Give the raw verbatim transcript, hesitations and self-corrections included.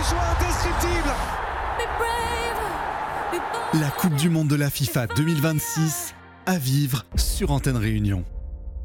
joie indescriptible. La Coupe du Monde de la FIFA deux mille vingt-six à vivre sur Antenne Réunion.